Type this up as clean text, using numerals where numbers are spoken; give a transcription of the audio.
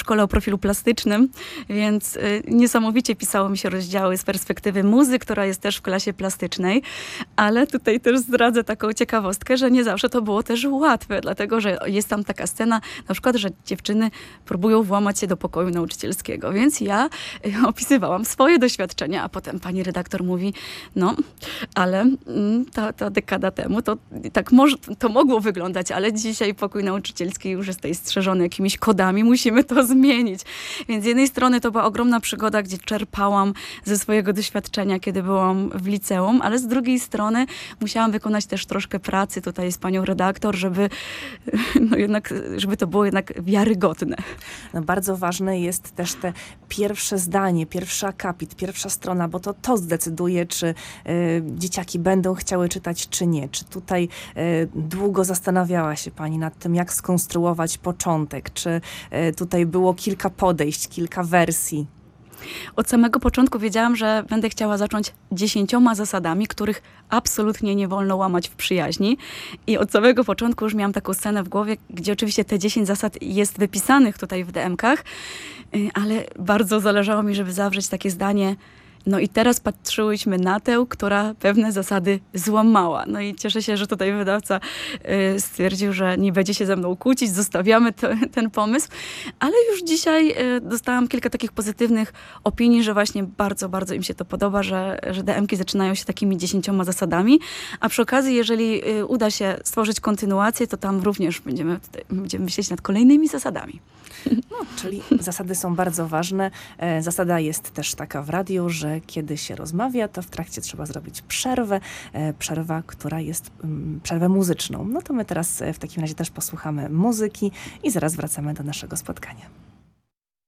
szkole o profilu plastycznym, więc niesamowicie pisało mi się rozdziały z perspektywy muzy, która jest też w klasie plastycznej, ale tutaj też zdradzę taką ciekawostkę, że nie zawsze to było też łatwe, dlatego że jest tam taka scena, na przykład, że dziewczyny próbują włamać się do pokoju nauczycielskiego, więc ja opisywałam swoje doświadczenia, a potem pani redaktor mówi, no, ale ta dekada temu to tak to mogło wyglądać, ale dzisiaj pokój nauczycielski już jest tutaj strzeżony jakimiś kodami, musimy to zmienić. Więc z jednej strony to była ogromna przygoda, gdzie czerpałam ze swojego doświadczenia, kiedy byłam w liceum, ale z drugiej strony musiałam wykonać też troszkę pracy tutaj z panią redaktor, żeby żeby to było jednak wiarygodne. No, bardzo ważne jest też te pierwsze zdanie, pierwszy akapit, pierwsza strona, bo to zdecyduje, czy dzieciaki będą chciały czytać, czy nie. Czy tutaj długo zastanawiała się pani nad tym, jak skonstruować początek? Czy tutaj było kilka podejść, kilka wersji? Od samego początku wiedziałam, że będę chciała zacząć 10 zasadami, których absolutnie nie wolno łamać w przyjaźni. I od samego początku już miałam taką scenę w głowie, gdzie oczywiście te 10 zasad jest wypisanych tutaj w DM-kach, ale bardzo zależało mi, żeby zawrzeć takie zdanie: no i teraz patrzyłyśmy na tę, która pewne zasady złamała. No i cieszę się, że tutaj wydawca stwierdził, że nie będzie się ze mną kłócić, zostawiamy ten pomysł. Ale już dzisiaj dostałam kilka takich pozytywnych opinii, że właśnie bardzo, bardzo im się to podoba, że DM-ki zaczynają się takimi 10 zasadami. A przy okazji, jeżeli uda się stworzyć kontynuację, to tam również będziemy myśleć nad kolejnymi zasadami. No, czyli zasady są bardzo ważne. Zasada jest też taka w radiu, że kiedy się rozmawia, to w trakcie trzeba zrobić przerwę. Która jest przerwę muzyczną. No to my teraz w takim razie też posłuchamy muzyki i zaraz wracamy do naszego spotkania.